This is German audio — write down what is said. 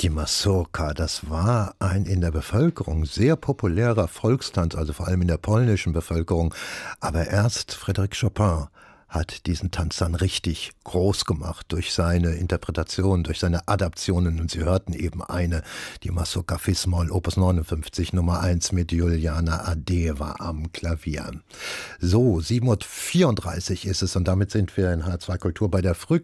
Die Mazurka, das war ein in der Bevölkerung sehr populärer Volkstanz, also vor allem in der polnischen Bevölkerung. Aber erst Frédéric Chopin hat diesen Tanz dann richtig groß gemacht durch seine Interpretation, durch seine Adaptionen. Und Sie hörten eben eine, die Mazurka Fis-Moll, Opus 59, Nummer 1 mit Juliana Adeva am Klavier. So, 7:34 Uhr ist es und damit sind wir in H2 Kultur bei der